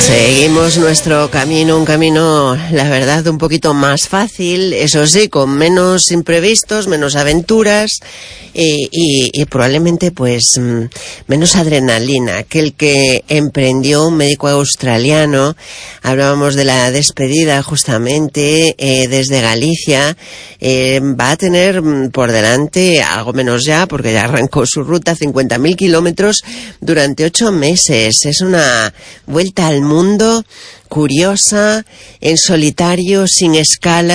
Seguimos nuestro camino, un camino, la verdad, un poquito más fácil, eso sí, con menos imprevistos, menos aventuras y probablemente pues menos adrenalina que el que emprendió un médico australiano. Hablábamos de la despedida justamente desde Galicia. Va a tener por delante algo menos ya, porque ya arrancó su ruta, 50.000 kilómetros durante 8 meses. Es una vuelta al mundo curiosa, en solitario, sin escala.